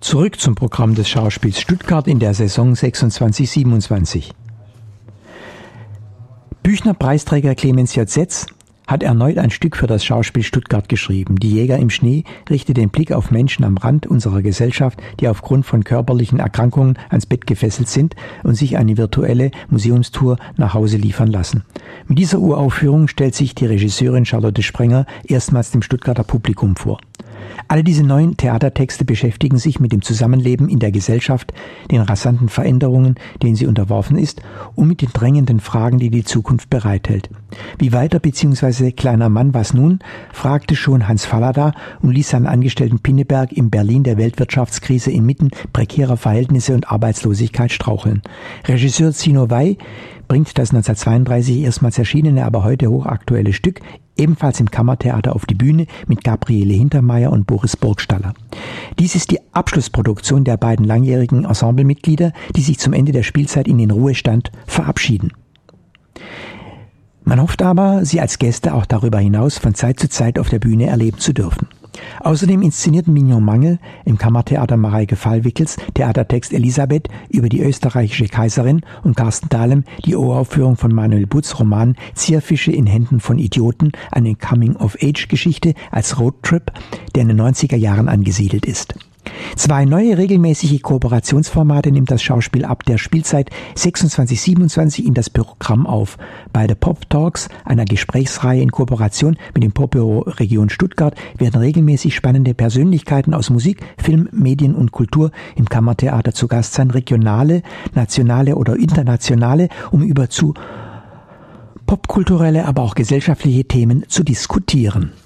Zurück zum Programm des Schauspiels Stuttgart in der Saison 26/27. Büchner-Preisträger Clemens J. Setz hat erneut ein Stück für das Schauspiel Stuttgart geschrieben. Die Jäger im Schnee richtet den Blick auf Menschen am Rand unserer Gesellschaft, die aufgrund von körperlichen Erkrankungen ans Bett gefesselt sind und sich eine virtuelle Museumstour nach Hause liefern lassen. Mit dieser Uraufführung stellt sich die Regisseurin Charlotte Sprenger erstmals dem Stuttgarter Publikum vor. Alle diese neuen Theatertexte beschäftigen sich mit dem Zusammenleben in der Gesellschaft, den rasanten Veränderungen, denen sie unterworfen ist, und mit den drängenden Fragen, die die Zukunft bereithält. Wie weiter bzw. kleiner Mann was nun, fragte schon Hans Fallada und ließ seinen Angestellten Pinneberg im Berlin der Weltwirtschaftskrise inmitten prekärer Verhältnisse und Arbeitslosigkeit straucheln. Regisseur Zino Wey bringt das 1932 erstmals erschienene, aber heute hochaktuelle Stück ebenfalls im Kammertheater auf die Bühne mit Gabriele Hintermeier und Boris Burgstaller. Dies ist die Abschlussproduktion der beiden langjährigen Ensemblemitglieder, die sich zum Ende der Spielzeit in den Ruhestand verabschieden. Man hofft aber, sie als Gäste auch darüber hinaus von Zeit zu Zeit auf der Bühne erleben zu dürfen. Außerdem inszenierten Mignon Mangel im Kammertheater Mareike Fallwickels Theatertext Elisabeth über die österreichische Kaiserin und Carsten Dahlem die Uraufführung von Manuel Butz Roman Zierfische in Händen von Idioten, eine Coming-of-Age-Geschichte als Roadtrip, der in den 90er Jahren angesiedelt ist. 2 neue regelmäßige Kooperationsformate nimmt das Schauspiel ab der Spielzeit 26/27 in das Programm auf. Bei der Pop Talks, einer Gesprächsreihe in Kooperation mit dem Popbüro Region Stuttgart, werden regelmäßig spannende Persönlichkeiten aus Musik, Film, Medien und Kultur im Kammertheater zu Gast sein, regionale, nationale oder internationale, um über zu popkulturelle, aber auch gesellschaftliche Themen zu diskutieren.